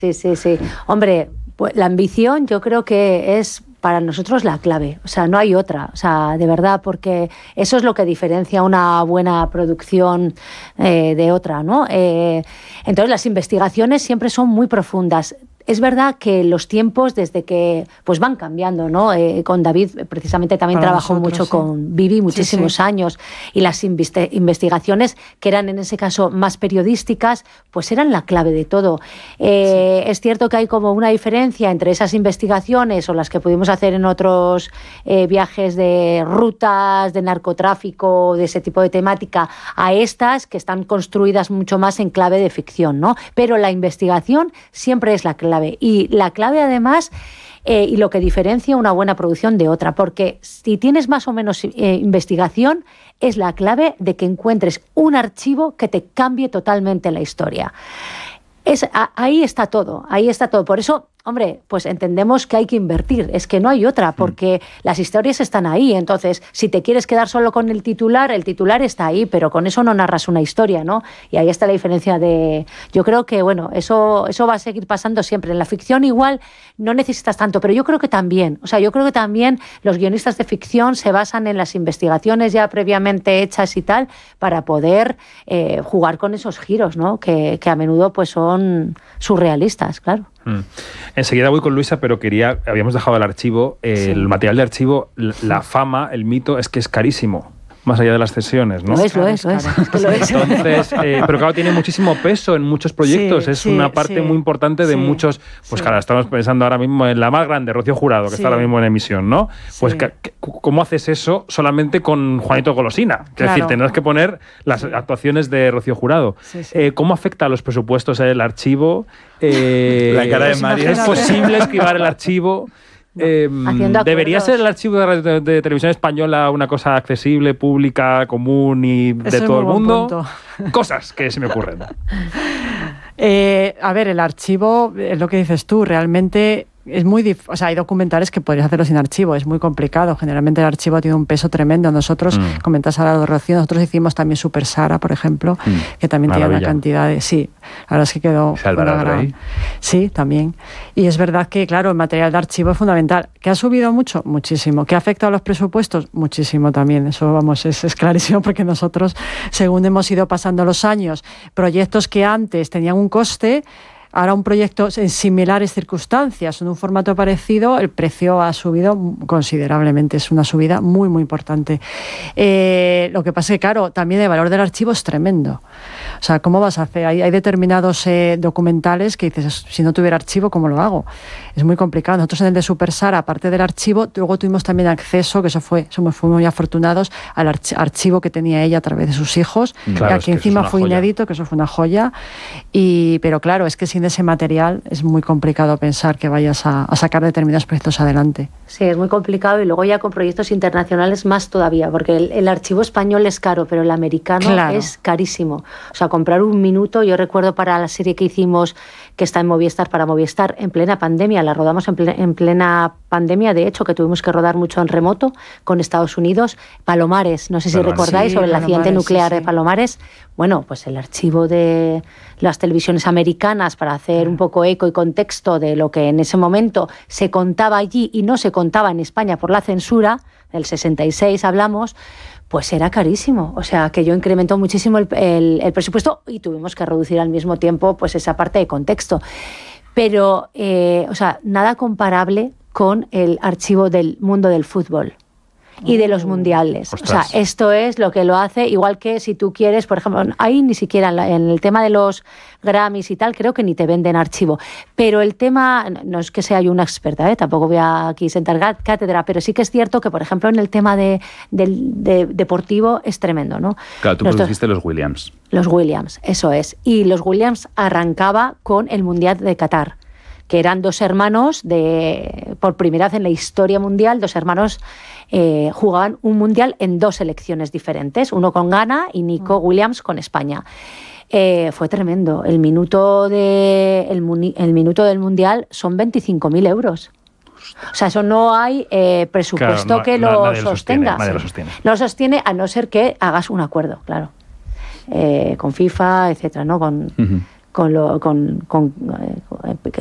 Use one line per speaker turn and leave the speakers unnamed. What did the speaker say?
Sí. Hombre, pues la ambición yo creo que es para nosotros la clave, o sea, no hay otra, o sea, de verdad, porque eso es lo que diferencia una buena producción de otra, ¿no? Entonces las investigaciones siempre son muy profundas. Es verdad que los tiempos desde que pues van cambiando, ¿no? Con David precisamente también trabajó mucho con Vivi muchísimos años, y las investigaciones que eran en ese caso más periodísticas pues eran la clave de todo. Es cierto que hay como una diferencia entre esas investigaciones o las que pudimos hacer en otros viajes de rutas, de narcotráfico, de ese tipo de temática, a estas que están construidas mucho más en clave de ficción, ¿no? Pero la investigación siempre es la clave. Y la clave además, y lo que diferencia una buena producción de otra, porque si tienes más o menos investigación, es la clave de que encuentres un archivo que te cambie totalmente la historia. Ahí está todo. Por eso, hombre, pues entendemos que hay que invertir, es que no hay otra, porque las historias están ahí. Entonces, si te quieres quedar solo con el titular está ahí, pero con eso no narras una historia, ¿no? Y ahí está la diferencia de... Yo creo que, bueno, eso va a seguir pasando siempre. En la ficción igual no necesitas tanto, pero yo creo que también, los guionistas de ficción se basan en las investigaciones ya previamente hechas y tal, para poder jugar con esos giros, ¿no? Que a menudo pues son surrealistas, claro.
Enseguida voy con Luisa, pero habíamos dejado el archivo, el material de archivo, la fama, el mito, es que es carísimo, más allá de las cesiones, ¿no?
Lo es.
Entonces, pero claro, tiene muchísimo peso en muchos proyectos, es una parte muy importante de muchos, pues claro, estamos pensando ahora mismo en la más grande, Rocío Jurado, que está ahora mismo en emisión, ¿no? Pues ¿cómo haces eso solamente con Juanito Golosina? Es decir, tendrás que poner las actuaciones de Rocío Jurado. ¿Cómo afecta a los presupuestos el archivo?
La cara de María.
¿Es posible esquivar el archivo? ¿Debería ser el archivo de Televisión Española una cosa accesible, pública, común y de todo el mundo? Cosas que se me ocurren.
A ver, el archivo, es lo que dices tú, realmente es muy difícil. O sea, hay documentales que podrías hacerlo sin archivo, es muy complicado. Generalmente el archivo tiene un peso tremendo. Nosotros, comentas ahora de Rocío, nosotros hicimos también Super Sara, por ejemplo, que también tiene una cantidad de... Sí, la verdad es que quedó... Sí, también. Y es verdad que, claro, el material de archivo es fundamental. ¿Que ha subido mucho? Muchísimo. ¿Que ha afectado a los presupuestos? Muchísimo también. Eso, vamos, es clarísimo, porque nosotros, según hemos ido pasando los años, proyectos que antes tenían un coste, ahora un proyecto en similares circunstancias, en un formato parecido, el precio ha subido considerablemente. Es una subida muy, muy importante. Lo que pasa es que, claro, también el valor del archivo es tremendo. O sea, ¿cómo vas a hacer? Hay determinados documentales que dices, si no tuviera archivo, ¿cómo lo hago? Es muy complicado. Nosotros en el de Super Sara, aparte del archivo, luego tuvimos también acceso, que somos muy afortunados, al archivo que tenía ella a través de sus hijos, que aquí encima fue inédito, que eso fue una joya. Pero claro, es que sin ese material es muy complicado pensar que vayas a sacar determinados proyectos adelante.
Sí, es muy complicado, y luego ya con proyectos internacionales más todavía, porque el archivo español es caro, pero el americano es carísimo. O sea, comprar un minuto, yo recuerdo para la serie que hicimos, que está en Movistar, para Movistar, en plena pandemia, la rodamos en plena pandemia, de hecho, que tuvimos que rodar mucho en remoto con Estados Unidos, Palomares, no sé si recordáis, sobre el accidente nuclear de Palomares. Bueno, pues el archivo de las televisiones americanas, para hacer un poco eco y contexto de lo que en ese momento se contaba allí y no se contaba en España por la censura, del 66 hablamos, pues era carísimo. O sea, que yo incrementó muchísimo el presupuesto, y tuvimos que reducir al mismo tiempo pues esa parte de contexto. Pero, o sea, nada comparable con el archivo del mundo del fútbol y de los mundiales. Ostras. O sea, esto es lo que lo hace, igual que si tú quieres, por ejemplo, ahí ni siquiera en el tema de los Grammys y tal, creo que ni te venden archivo. Pero el tema, no es que sea yo una experta, tampoco voy a aquí sentar cátedra, pero sí que es cierto que, por ejemplo, en el tema de deportivo es tremendo, ¿no?
Claro, tú produciste los Williams.
Los Williams, eso es. Y los Williams arrancaba con el Mundial de Qatar, que eran dos hermanos, por primera vez en la historia mundial, dos hermanos jugaban un mundial en dos selecciones diferentes, uno con Ghana y Nico Williams con España. Fue tremendo. El minuto del mundial son 25.000 euros. O sea, eso no hay presupuesto que lo sostenga.
Nadie lo sostiene.
No lo sostiene, a no ser que hagas un acuerdo, claro. Con FIFA, etcétera, ¿no? con